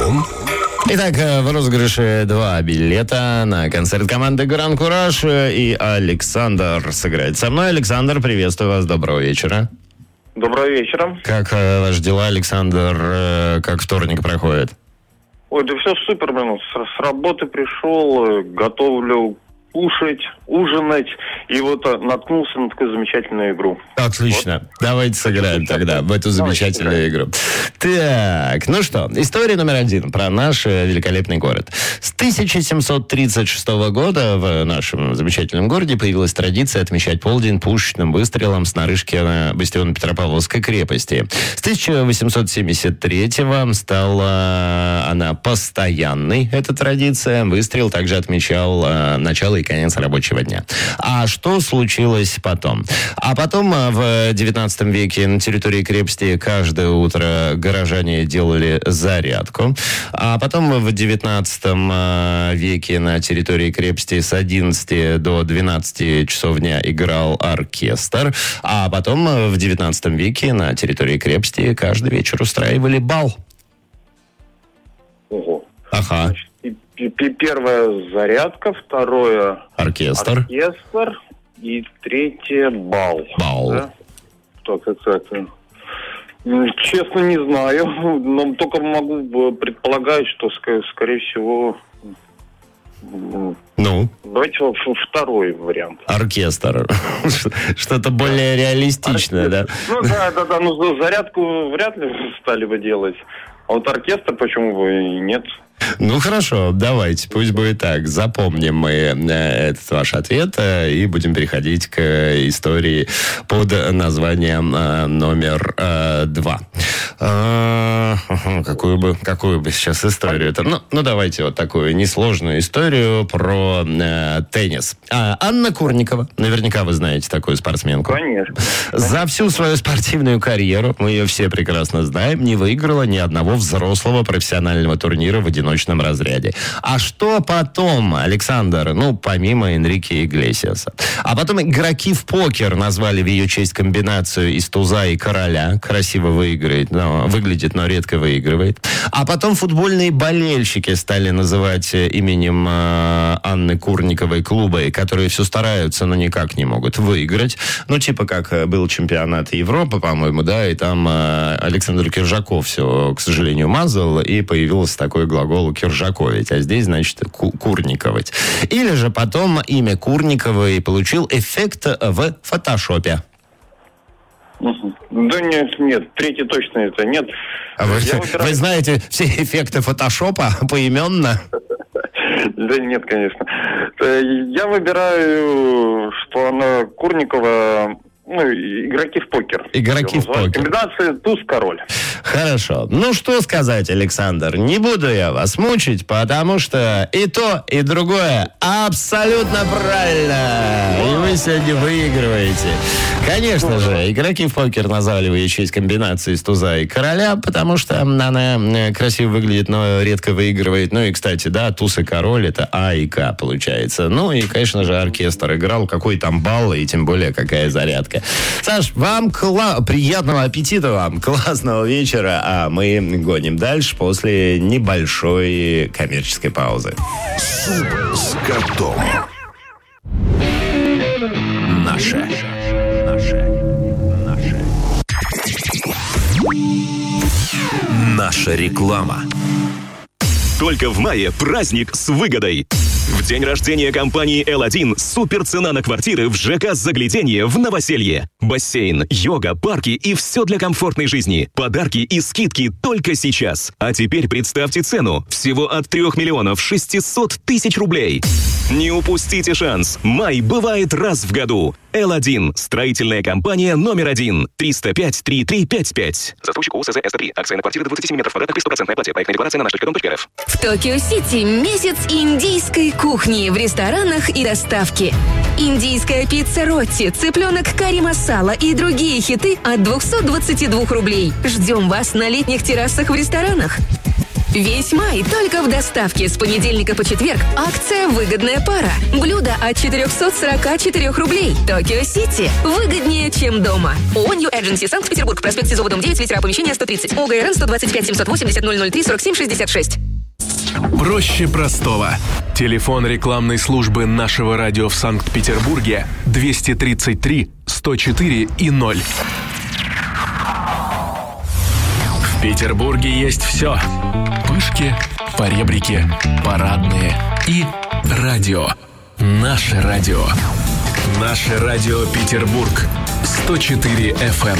Шатом. Итак, в розыгрыше 2 билета на концерт команды Гран Кураж. И Александр сыграет со мной. Александр, приветствую вас. Доброго вечера. Доброго вечера. Как ваши дела, Александр? Как вторник проходит? Ой, да все супер, блин. С работы пришел, готовлю кушать, ужинать, и вот наткнулся на такую замечательную игру. Отлично. Вот. Давайте сыграем тогда в эту замечательную игру. Так, ну что, история номер 1 про наш великолепный город. С 1736 года в нашем замечательном городе появилась традиция отмечать полдень пушечным выстрелом с нарыжки на бастион Петропавловской крепости. С 1873-го стала она постоянной, эта традиция. Выстрел также отмечал начало и конец рабочего дня. А что случилось потом? А потом в 19 веке на территории крепости каждое утро горожане делали зарядку. А потом в 19 веке на территории крепости с 11 до 12 часов дня играл оркестр. А потом в 19 веке на территории крепости каждый вечер устраивали бал. Ого. Ага. Первая зарядка, второе оркестр и третье бал. Да? Так, это. Честно, не знаю, но только могу предполагать, что, скорее всего... Ну? Давайте второй вариант. Оркестр. Что-то более реалистичное, да? Ну да, ну зарядку вряд ли стали бы делать. А вот оркестр почему бы и нет? Ну, хорошо, давайте, пусть будет так. Запомним мы этот ваш ответ и будем переходить к истории под названием номер 2. Какую бы сейчас историю-то? Ну, давайте вот такую несложную историю про теннис. Анна Курникова, наверняка вы знаете такую спортсменку. Конечно. За всю свою спортивную карьеру, мы ее все прекрасно знаем, не выиграла ни одного взрослого профессионального турнира в одиночном разряде. А что потом, Александр, помимо Энрике Иглесиаса? А потом игроки в покер назвали в ее честь комбинацию из туза и короля. Красиво выглядит, но редко выигрывает. А потом футбольные болельщики стали называть именем Анны Курниковой клубы, которые все стараются, но никак не могут выиграть. Типа как был чемпионат Европы, по-моему, да, и там Александр Киржаков все, к сожалению, мазал, и появился такой глагол киржаковить, а здесь, значит, курниковать. Или же потом имя Курниковой получил эффект в фотошопе. Да нет, третий точно это нет. А вы знаете все эффекты фотошопа поименно? Да нет, конечно. Я выбираю, что она Курникова... игроки в покер. Игроки в покер. Комбинация туз-король. Хорошо. Что сказать, Александр? Не буду я вас мучить, потому что и то, и другое абсолютно правильно. И вы сегодня выигрываете. Конечно же, игроки в покер назвали в ее честь комбинацию из туза и короля, потому что она красиво выглядит, но редко выигрывает. И, кстати, да, туз и король — это А и К получается. И, конечно же, оркестр играл. Какой там бал, и тем более какая зарядка. Саш, вам приятного аппетита вам, классного вечера, а мы гоним дальше после небольшой коммерческой паузы. Суп с котом. Наше. Наша реклама. Только в мае праздник с выгодой. В день рождения компании L1 супер цена на квартиры в ЖК «Загляденье» в Новоселье. Бассейн, йога, парки и все для комфортной жизни. Подарки и скидки только сейчас. А теперь представьте цену. Всего от 3 600 000 рублей. Не упустите шанс. Май бывает раз в году. L1. Строительная компания номер 1. 305-3355. Застройщик ООО СЗ СТ3. Акция на квартиры до 27 метров квадратных при 100% оплате. Проектная декларация на наш.com.рф. В Токио-Сити месяц индийской кухни в ресторанах и доставке. Индийская пицца Ротти, цыпленок карри масала и другие хиты от 222 рублей. Ждем вас на летних террасах в ресторанах. Весь май только в доставке с понедельника по четверг. Акция «Выгодная пара». Блюдо от 444 рублей. Токио Сити. Выгоднее, чем дома. ООО «Нью Эдженси», Санкт-Петербург, проспект Сизова, дом 9, литера помещения 130. ОГРН 125 780 003 47 66. Проще простого. Телефон рекламной службы нашего радио в Санкт-Петербурге 233 104 и 0. В Петербурге есть все. Пышки, поребрики, парадные и радио. Наше радио. Наше радио Петербург. 104 FM.